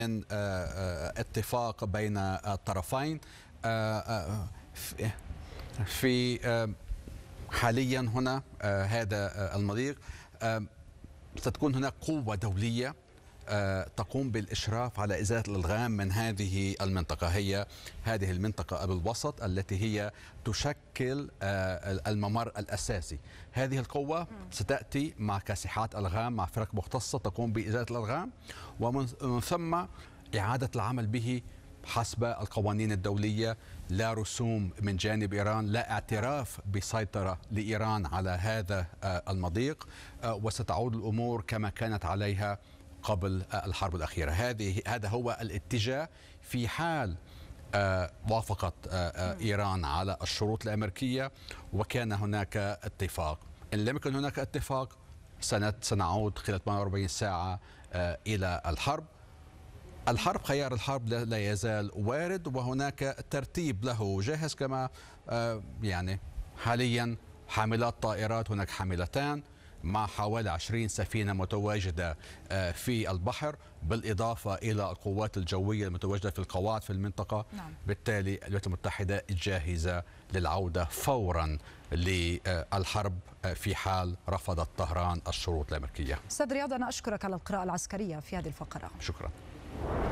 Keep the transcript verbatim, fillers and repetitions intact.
من اتفاق بين الطرفين في حاليا هنا هذا المضيق. ستكون هناك قوة دولية تقوم بالإشراف على إزالة الألغام من هذه المنطقة. هي هذه المنطقة بالوسط التي هي تشكل الممر الأساسي. هذه القوة ستأتي مع كاسحات ألغام، مع فرق مختصة تقوم بإزالة الألغام، ومن ثم إعادة العمل به حسب القوانين الدولية. لا رسوم من جانب إيران، لا اعتراف بسيطرة لإيران على هذا المضيق، وستعود الأمور كما كانت عليها قبل الحرب الأخيرة. هذه هذا هو الاتجاه في حال وافقت إيران على الشروط الأمريكية وكان هناك اتفاق. إن لم يكن هناك اتفاق سنعود خلال ثمانية وأربعين ساعة إلى الحرب. الحرب، خيار الحرب لا يزال وارد، وهناك ترتيب له جاهز. كما يعني حاليا حاملات طائرات، هناك حاملتان مع حوالي عشرين سفينة متواجدة في البحر، بالإضافة إلى القوات الجوية المتواجدة في القواعد في المنطقة. نعم. بالتالي الولايات المتحدة جاهزة للعودة فورا للحرب في حال رفضت طهران الشروط الأمريكية. أستاذ رياض، أنا أشكرك على القراءة العسكرية في هذه الفقرة. شكرا.